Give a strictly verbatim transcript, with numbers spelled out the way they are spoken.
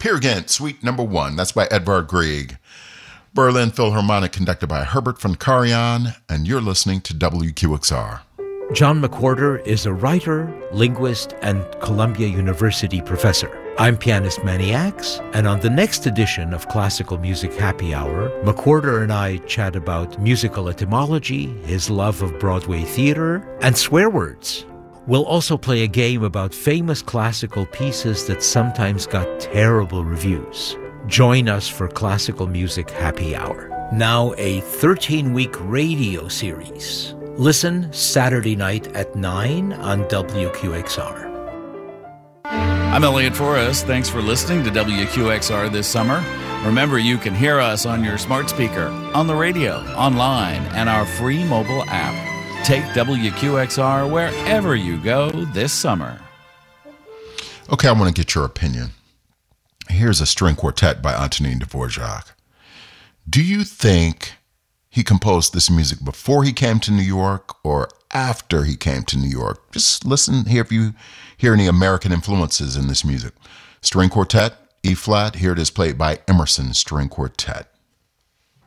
Peer Gynt, Suite Number One. That's by Edvard Grieg. Berlin Philharmonic, conducted by Herbert von Karajan, and you're listening to W Q X R. John McWhorter is a writer, linguist, and Columbia University professor. I'm pianist Manny Axe, and on the next edition of Classical Music Happy Hour, McWhorter and I chat about musical etymology, his love of Broadway theater, and swear words. We'll also play a game about famous classical pieces that sometimes got terrible reviews. Join us for Classical Music Happy Hour. Now a thirteen-week radio series. Listen Saturday night at nine on W Q X R. I'm Elliot Forrest. Thanks for listening to W Q X R this summer. Remember, you can hear us on your smart speaker, on the radio, online, and our free mobile app. Take W Q X R wherever you go this summer. Okay, I want to get your opinion. Here's a string quartet by Antonin Dvorak. Do you think he composed this music before he came to New York or after he came to New York? Just listen here if you hear any American influences in this music. String quartet, E flat. Here it is played by Emerson String Quartet.